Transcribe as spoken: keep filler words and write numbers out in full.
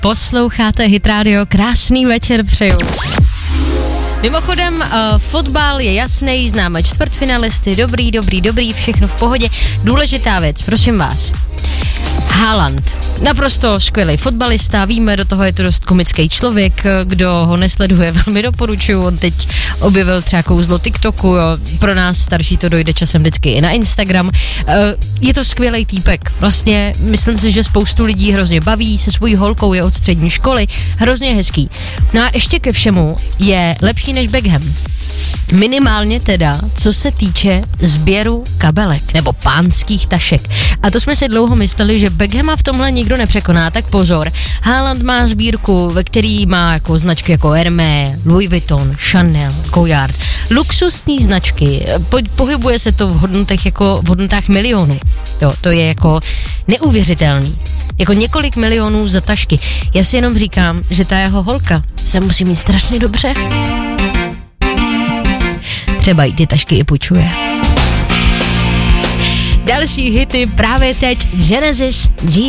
Posloucháte Hit Radio, krásný večer přeju. Mimochodem, uh, fotbal je jasný, známe čtvrtfinalisty, dobrý, dobrý, dobrý, všechno v pohodě. Důležitá věc, prosím vás. Haaland, naprosto skvělý fotbalista, víme, do toho je to dost komický člověk, kdo ho nesleduje, velmi doporučuju, on teď objevil třeba kouzlo TikToku, jo. Pro nás starší to dojde časem vždycky i na Instagram. Je to skvělý týpek, vlastně myslím si, že spoustu lidí hrozně baví, se svojí holkou je od střední školy, hrozně hezký. No a ještě ke všemu je lepší než Beckham. Minimálně teda, co se týče sběru kabelek nebo pánských tašek. A to jsme si dlouho mysleli, že Beckhama v tomhle nikdo nepřekoná, tak pozor. Haaland má sbírku, ve který má jako značky jako Hermès, Louis Vuitton, Chanel, Goyard. Luxusní značky, po, pohybuje se to v hodnotách jako v hodnotách milionů. Jo, to je jako neuvěřitelný. Jako několik milionů za tašky. Já si jenom říkám, že ta jeho holka se musí mít strašně dobře. Třeba i ty tašky i půjčuje. Další hity právě teď Genesis G.